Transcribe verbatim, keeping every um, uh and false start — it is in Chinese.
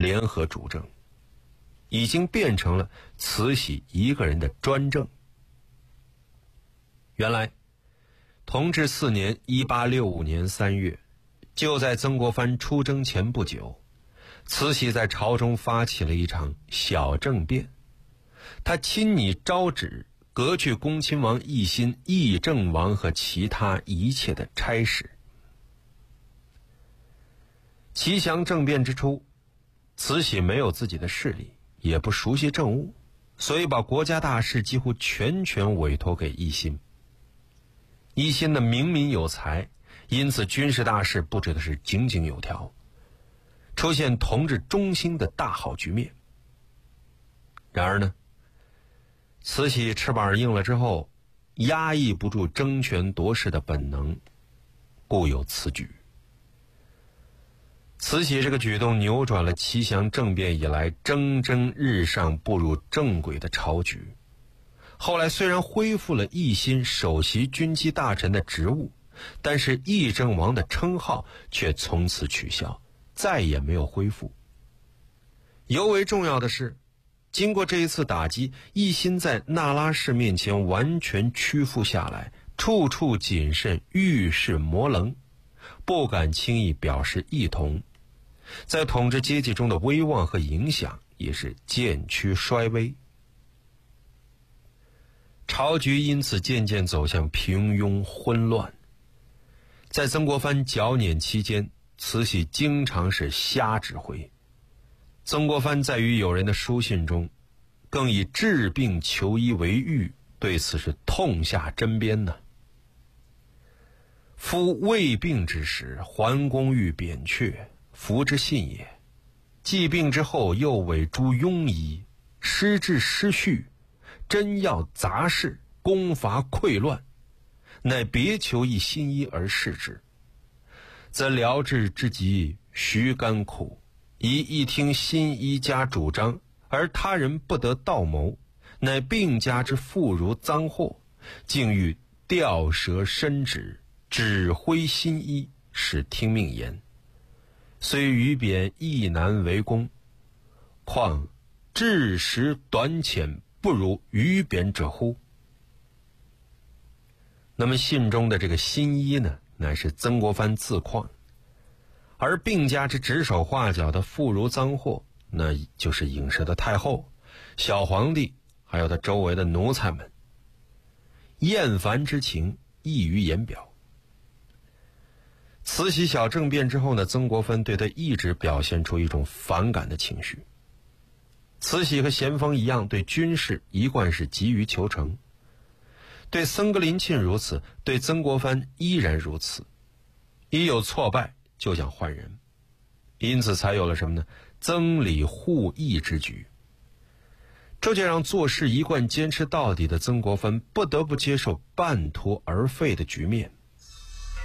联合主政，已经变成了慈禧一个人的专政。原来同治四年一八六五年三月，就在曾国藩出征前不久，慈禧在朝中发起了一场小政变，她亲拟诏旨革去恭亲王奕欣、议政王和其他一切的差事。齐祥政变之初，慈禧没有自己的势力，也不熟悉政务，所以把国家大事几乎全权委托给奕欣。奕欣的明明有才，因此军事大事布置的是井井有条，出现同治中兴的大好局面。然而呢，慈禧翅膀硬了之后，压抑不住争权夺势的本能，故有此举。慈禧这个举动扭转了齐祥政变以来蒸蒸日上步入正轨的朝局。后来虽然恢复了奕欣首席军机大臣的职务，但是议政王的称号却从此取消，再也没有恢复。尤为重要的是，经过这一次打击，奕欣在那拉氏面前完全屈服下来，处处谨慎，遇事模棱，不敢轻易表示异同，在统治阶级中的威望和影响也是渐趋衰微。朝局因此渐渐走向平庸混乱。在曾国藩剿捻期间，慈禧经常是瞎指挥。曾国藩在与友人的书信中，更以治病求医为喻，对此是痛下针砭呢。夫未病之时，桓公欲扁鹊，服之信也；既病之后，又委诸庸医，失治失序，针药杂事，攻伐溃乱，乃别求一新医而视之，则疗治之急须甘苦，宜一听新医家主张，而他人不得道谋，乃病家之妇孺赃货，竟欲吊舌伸指，指挥新医，使听命言。虽语贬亦难为功，况治时短浅，不如语贬者乎？那么信中的这个新医呢，乃是曾国藩自况，而病家之指手画脚的妇孺赃货，那就是影射的太后、小皇帝，还有他周围的奴才们。厌烦之情溢于言表。慈禧小政变之后呢，曾国藩对他一直表现出一种反感的情绪。慈禧和咸丰一样，对军事一贯是急于求成，对僧格林沁如此，对曾国藩依然如此。一有挫败就想换人，因此才有了什么呢？曾李互议之举。这就让做事一贯坚持到底的曾国藩不得不接受半途而废的局面。